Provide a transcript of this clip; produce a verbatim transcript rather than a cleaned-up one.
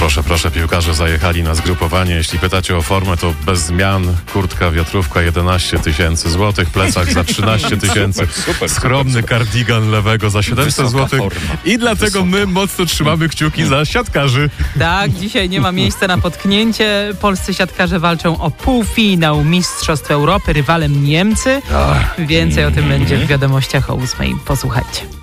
Proszę, proszę, piłkarze zajechali na zgrupowanie. Jeśli pytacie o formę, to bez zmian. Kurtka, wiatrówka jedenaście tysięcy złotych, plecak za trzynaście tysięcy, skromny kardigan lewego za siedemset złotych. I dlatego my mocno trzymamy kciuki za siatkarzy. Tak, dzisiaj nie ma miejsca na potknięcie. Polscy siatkarze walczą o półfinał Mistrzostw Europy, rywalem Niemcy. Więcej o tym będzie w wiadomościach o ósmej. Posłuchajcie.